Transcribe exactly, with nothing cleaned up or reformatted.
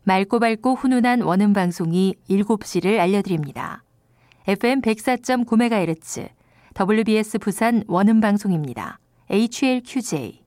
맑고 밝고 훈훈한 원음 방송이 일곱 시를 알려드립니다. 에프엠 백사 점 구 메가헤르츠 더블유비에스 부산 원음 방송입니다. 에이치엘큐제이